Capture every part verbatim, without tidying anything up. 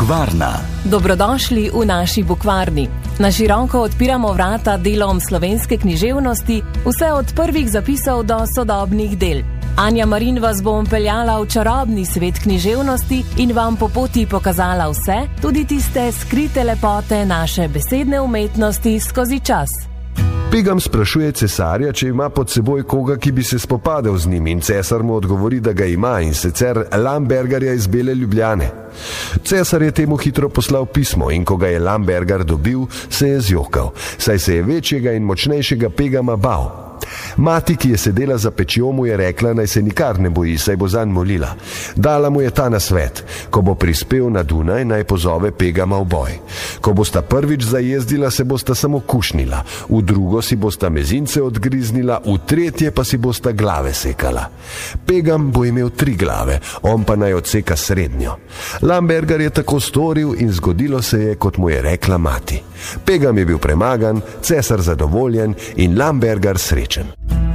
Bukvarna. Dobrodošli v naši bukvarni. Na široko odpiramo vrata delom slovenske književnosti, vse od prvih zapisov do sodobnih del. Anja Marin vas bo peljala v čarobni svet književnosti in vam po poti pokazala vse, tudi tiste skrite lepote naše besedne umetnosti skozi čas. Pegam sprašuje cesarja, če ima pod seboj koga, ki bi se spopadel z njim, in cesar mu odgovori, da ga ima, in sicer Lambergarja iz Bele Ljubljane. Cesar je temu hitro poslal pismo in ko ga je Lambergar dobil, se je zjokal, saj se je večjega in močnejšega Pegama bal. Mati, ki je sedela za pečjo, mu je rekla, naj se nikar ne boji, saj bo zanj molila. Dala mu je ta nasvet: ko bo prispel na Dunaj, naj pozove Pegama v boj. Ko bosta prvič zajezdila, se bosta samo kušnila, v drugo si bosta mezince odgriznila, v tretje pa si bosta glave sekala. Pegam bo imel tri glave, on pa naj odseka srednjo. Lambergar je tako storil in zgodilo se je, kot mu je rekla mati. Pegam je bil premagan, cesar zadovoljen in Lambergar srečen.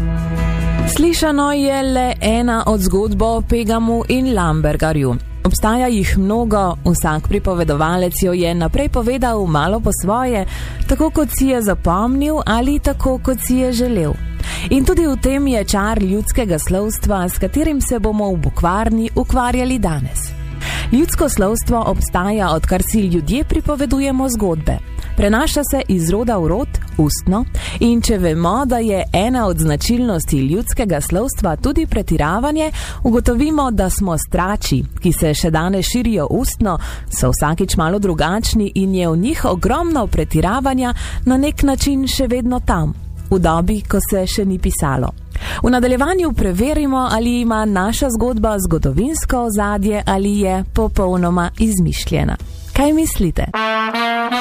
Slišano je le ena od zgodb o Pegamu in Lambergarju. Obstaja jih mnogo, vsak pripovedovalec jo je naprej povedal malo po svoje, tako kot si je zapomnil ali tako kot si je želel. In tudi v tem je čar ljudskega slovstva, s katerim se bomo v bukvarni ukvarjali danes. Ljudsko slovstvo obstaja, odkar si ljudje pripovedujemo zgodbe. Prenaša se iz roda v rod, ustno, in če vemo, da je ena od značilnosti ljudskega slovstva tudi pretiravanje, ugotovimo, da smo strači, ki se še danes širijo ustno, so vsakič malo drugačni in je v njih ogromno pretiravanja na nek način še vedno tam, v dobi, ko se še ni pisalo. V nadaljevanju preverimo, ali ima naša zgodba zgodovinsko ozadje ali je popolnoma izmišljena. Kaj mislite?